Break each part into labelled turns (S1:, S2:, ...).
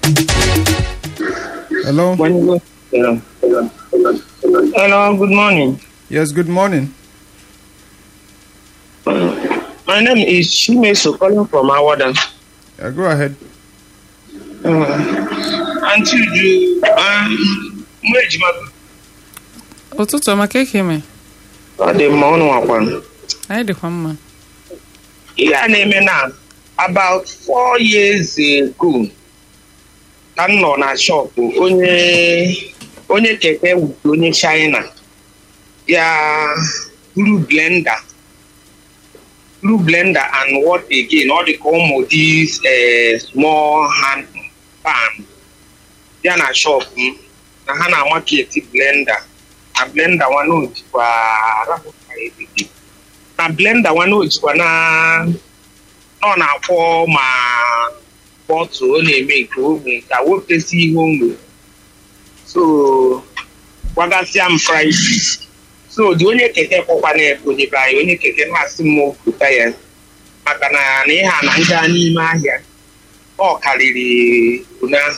S1: Hello.
S2: Hello, good morning.
S1: Yes, good morning.
S2: My name is Shimeso calling from Awada.
S1: Go ahead.
S2: Until you merge my
S3: ụtụtụ ọma ka eke me
S2: the mono one.
S3: anyị dịkwa mma
S2: Ihe na-eme na about 4 years ago ka m nọ na shop onye keke onye China ya blue blender and what again all the come these small hand pan ya na shop na ha na market blender na blender one ojikwa na blender one ojikwa na ọ na-akwọ ma bọtụ ọ na-eme nke ogbe ka wepụtasị ihe onwe so gwagasịa m prices so dị onye keke kwọkwa na-ebonye be anyị onye keke na-asị m pụta ya maka na ihe a na ndị a n'ime ahịa ọ karịrị ụnyaahụ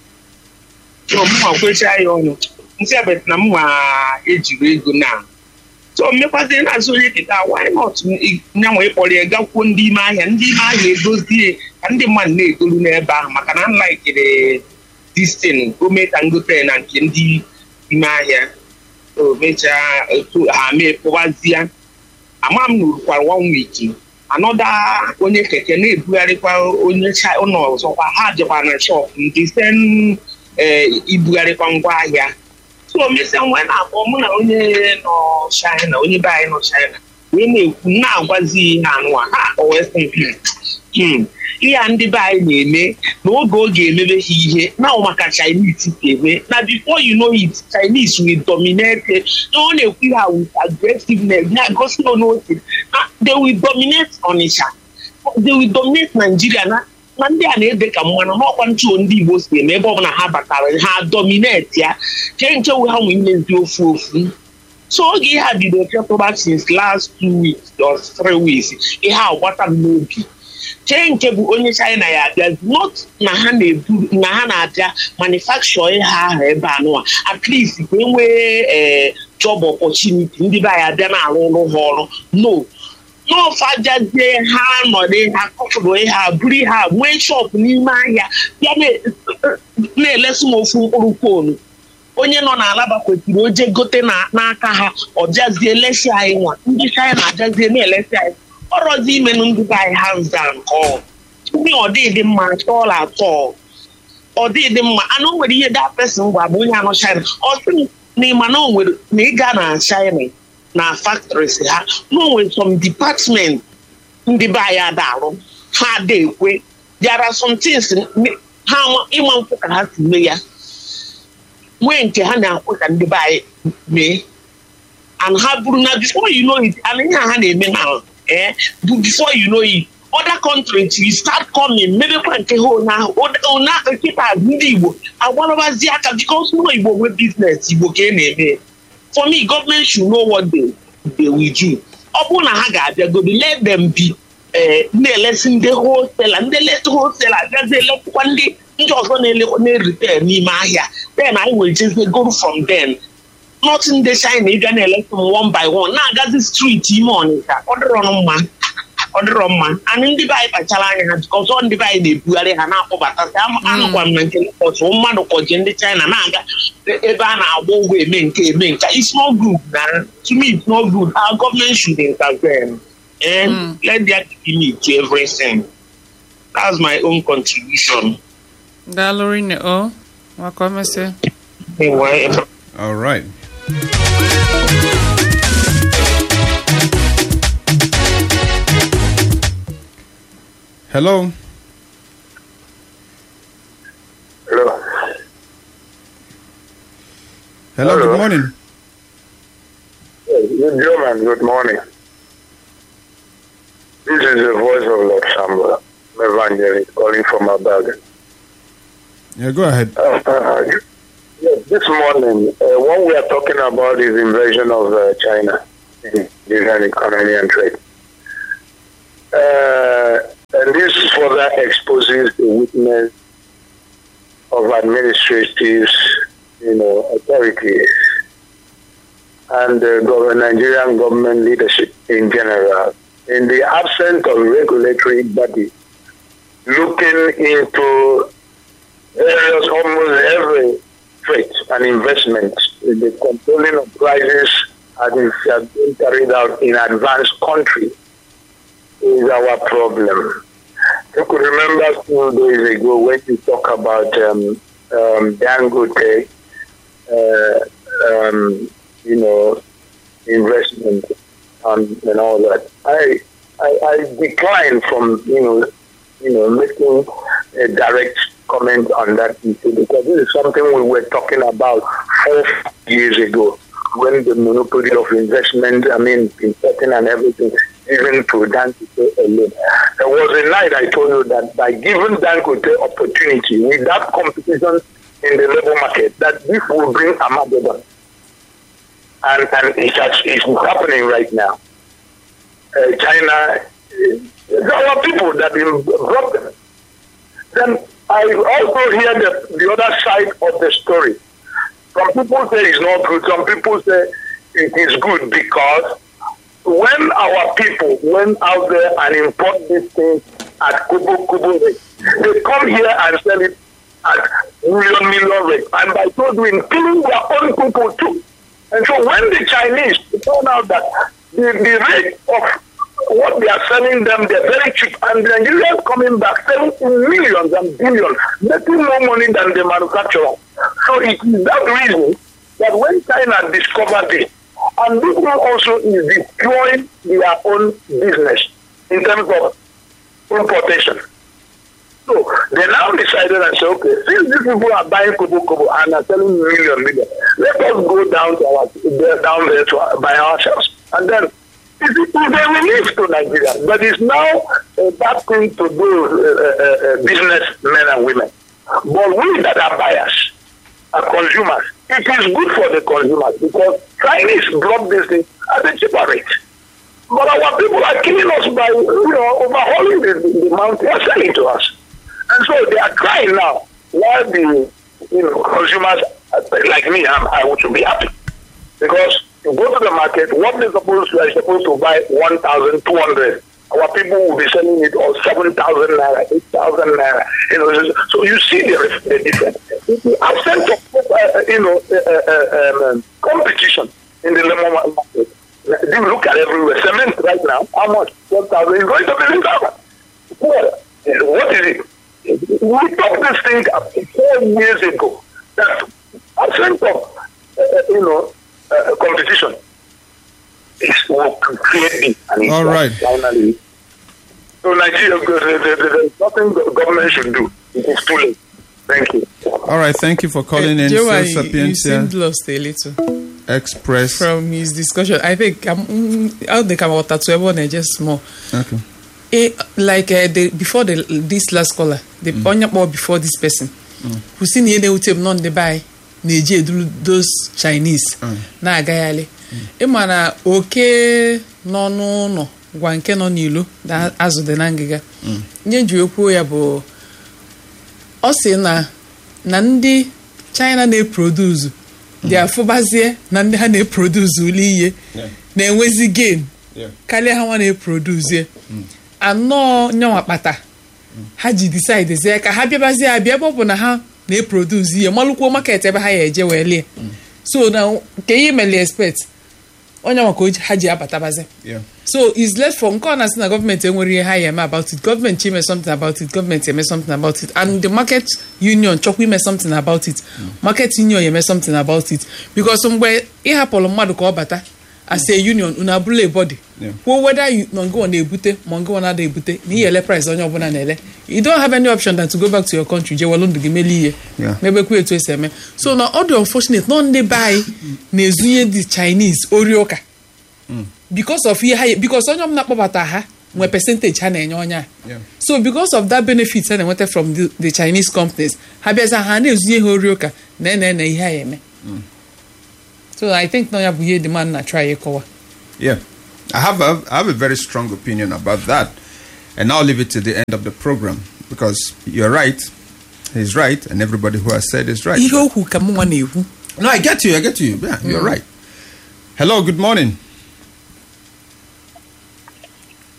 S2: so mụnwa kwecha ya ọnụ nsị abet na mụnwa ejiri ego na so mmekwazi na-azụ onye keta why not nyanwa ịkpọrọ ya gakwuo ndị ime ahịa edozie ka ndị mmadụ na-egolu n'ebe ahụ maka na nlaikere distin ome ka ngote na nke ndị ime ahịa o mechaa otu ha mee kpọwazie ama m nurukwara 1 week anọda onye keke na-ebugharịkwa onye ụlọ ọzọkwa ha jekwa na shop ndị sen ibugharịkwa ngwa ahịa so mesia nwe na-akpọ mụ na onye nọ China onye be anyị nọ China wee na-ekwu na-agwazi ihe anụwa ha owesị ihe a ndị be anyị na-eme n'oge ọ ga-emebe ha ihe na maka Chinese ga-eme na before you know it Chinese will dominate ọ na-ekwu ihe a with aggressiveness na-agosi n'otu they will dominate Onitsha they will dominate Nigeria na ndị a na-ede ka mmanụ n'ọkwa nchụ ndị Igbo si eme ebe ọbụla ha batara ha dominate ya nchewu ha nwee mmezi ofu so oge ihe a bidoro ketụba since last 2 weeks or 3 weeks ihe a gbata m n'obi nke bụ onye China ya abịa not na ha na-abịa manufacture ha ahụ ebe anụwa at least ka enwee job opportunity ndị be ya abịa na-arụ ha ọrụ n'ọfajazie ha nọdụ ha kọpụrụ ha buru ha nwee shop n'ime ahịa ya na-elesi m ofu mkpụrụ fonu onye nọ n'Alaba kwesịrị oje gote n'aka ha ọbịazie lesi anyị nwa ndị China ajazie na-elesi anyị ọrọzi imenụ ndị be anyị hands down call ndị ọdịdị mma atọ ọdịdị mma anụ nwere ihe that person gwa bụ onye anọ China ọ sị na ịma na o nwere na ịga na China na factories ha no with some department ndị be anyị adarụ ha ada ekwe there are some things ha ịma mfụ ka ha si mee ya nwee nke ha na-akwe ka ndị be anyị mee and ha bụrụ na before you know it and ihe ha na-eme na before you know it other countries will start coming mebekwa nke ha onye nkịta ndị Igbo agwarabazi aka because no Igbo nwee business Igbo ka na-eme. For me, government should know what they will do. Ọ bụrụ na ha ga-abịagodi let them be na-elesi ndị wholesaler ndị let wholesaler agazi elekwa ndị ọzọ na-erite n'ime ahịa then anyị will just go from them not ndị China ịbịa na-elesi m one by one na-agazi street ime Ọnịcha ọ dịrọ mma anyị ndị be anyị kpachara anya ha because ọ ndị be anyị na-ebugharị ha na-akpọbatasị anụkwa m na nke ọtụ mmadụ kọji ndị China na-aga ebe a na-agba ụgwọ eme nke it's not good to me it's not good our government should intervene and let their limit to everything. That's my own contribution.
S3: Dalorine o wakomese.
S1: All right. Hello. Hello, good morning.
S4: German, good morning. This is the voice of Lord Samuel, evangelist, calling from Abaga.
S1: Yeah, go ahead.
S4: This morning, what we are talking about is invasion of China in the economy and trade. And this further exposes the weakness of administrative, authorities and the Nigerian government leadership in general, in the absence of regulatory body looking into various, almost every trade and investment, the controlling of prices as it been carried out in advanced countries is our problem. You could remember 2 days ago when you talk about Dangote, investment and all that. I decline from making a direct comment on that issue because this is something we were talking about 4 years ago when the monopoly of investment, importing and everything, even to Dangote alone. There was a night I told you that by giving Dangote opportunity without competition in the labor market, that this will bring Armageddon. And it's happening right now. China, there are people that brought them. Then I also hear the other side of the story. Some people say it's not good. Some people say it is good because when our people went out there and import these things at Kubo rate, they come here and sell it at million rate. And I told you, including their own people too. And so when the Chinese found out that the rate of what they are selling them, they're very cheap, and the Nigerians coming back selling in millions and billions, making more money than the manufacturer. So it is that reason that when China discovered it, and this one also is destroying their own business in terms of importation. So they now decided and said, okay, since these people are buying Kobo and are selling million, let us go down there to buy ourselves. And then it's a relief to Nigeria, but it's now a bad thing to do businessmen and women. But we that are buyers, are consumers, it is good for the consumers because Chinese brought this thing at a cheaper rate. But our people are killing us by overhauling the mountain and selling to us. And so they are crying now. While the consumers like me, I should be happy. Because you go to the market, what they're supposed to buy 1,200. Our people will be selling it on 7,000 naira, 8,000 naira. So you see the difference. The absence of competition in the lemon market. You look at everywhere. Cement right now, how much? 12,000 is going to be 11,000. What is it? We talked this thing 4 years ago. That absence of competition is what creating.
S1: All right.
S4: Finally. So Nigeria, there's nothing the government should do. It is too late. Thank you.
S1: All right. Thank you for calling in.
S3: Joe, you seemed lost a little.
S1: Express.
S3: From his discussion. I think I'll think about that to everyone just more.
S1: Okay.
S3: Before this last caller, the more before this person, who seen any utem non the buy those Chinese na agayale. Imana okay no gwa nke no n'ilu da azụ dị na ngịga. Nye ji okwu ya bụ ọ sị na ndị China na-produce dị afụbazie na ndị ha na-produce uli ihe na-enwezi gain karịa ha nwa na-produce anọ nyanwa kpata ha ji decide zie ka ha bịabazie abịa ebe ọ bụ na ha na-produce ihe malụkwuo market ebe ha ya eje wee lie so na nke ihe meli expect onye maka ha ji abatabazie so is left for nke ọ na-asị na gọọmenti enwere ihe ha ya eme about it gọọmenti eme something about it gọọmenti eme something about it and the market union chọkwa ime something about it market union eme something about it because mgbe ịhapụrụ mmadụ ka ọ bata as a union una abụla a body whether you go na-ebute ma ngo na ebute na ihe ele price onye ọbụla na-ele you don't have any option than to go back to your country je welu ndụ gị meli ihe mebekwa etu esi eme so na ọ dị unfortunate no ndị buy na-ezunye the Chinese orioka because of ihe because onye ọbụla kpọbata ha nwe percentage ha na-enye onye so because of that benefit ha na-enweta from the Chinese companies ha bịaza ha na-ezunye ha orioka na ihe ha eme. So I think no yabuye the man na try kowa.
S1: Yeah. I have a very strong opinion about that. And I'll leave it to the end of the program because you're right. he's right, and everybody who has said is right.
S3: ihe okwu ka mụnwa na-ekwu.
S1: No, I get you. Yeah, you're right. Hello, good morning.